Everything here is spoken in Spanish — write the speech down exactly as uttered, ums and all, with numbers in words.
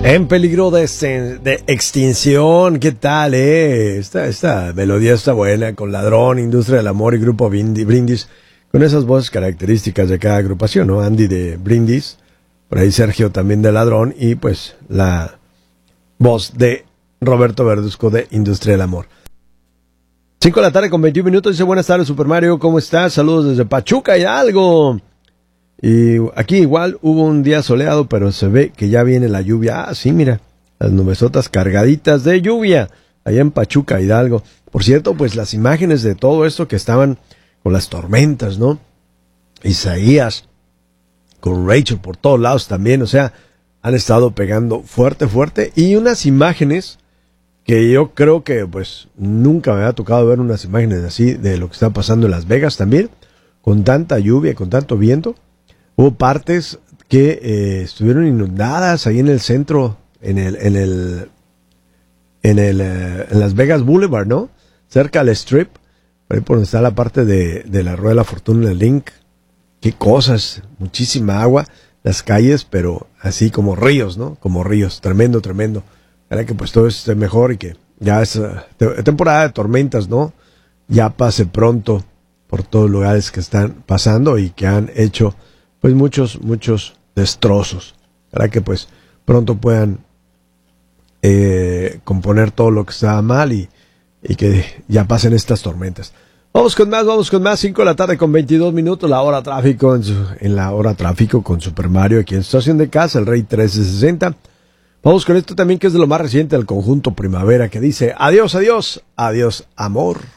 En peligro de, de extinción. ¿Qué tal, eh? Esta, esta melodía está buena, con Ladrón, Industria del Amor y Grupo Brindis, con esas voces características de cada agrupación, ¿no? Andy de Brindis, por ahí Sergio también de Ladrón, y pues la voz de Roberto Verduzco de Industria del Amor. cinco de la tarde con veintiún minutos, dice: buenas tardes, Super Mario, ¿cómo estás? Saludos desde Pachuca, Hidalgo. Y aquí igual hubo un día soleado, pero se ve que ya viene la lluvia. Ah, sí, mira, las nubesotas cargaditas de lluvia, allá en Pachuca, Hidalgo. Por cierto, pues las imágenes de todo esto que estaban con las tormentas, ¿no? Isaías, con Rachel por todos lados también, o sea, han estado pegando fuerte, fuerte. Y unas imágenes que yo creo que pues nunca me había tocado ver unas imágenes así de lo que está pasando en Las Vegas también, con tanta lluvia, con tanto viento. Hubo partes que eh, estuvieron inundadas ahí en el centro, en el, en el, en el, eh, en Las Vegas Boulevard, ¿no? Cerca al Strip, por ahí por donde está la parte de, de la Rueda de la Fortuna, el Link. Qué cosas, muchísima agua, las calles, pero así como ríos, ¿no? Como ríos, tremendo, tremendo. Para que pues todo esté mejor y que ya es uh, te- temporada de tormentas, ¿no? Ya pase pronto por todos los lugares que están pasando y que han hecho pues muchos, muchos destrozos, para que pues pronto puedan eh, componer todo lo que estaba mal y, y que ya pasen estas tormentas. Vamos con más, vamos con más, cinco de la tarde con veintidós minutos, la hora tráfico, en, su, en la hora tráfico con Super Mario, aquí en Estación de Casa, el Rey trece sesenta. Vamos con esto también, que es de lo más reciente del conjunto Primavera, que dice: adiós, adiós, adiós, amor.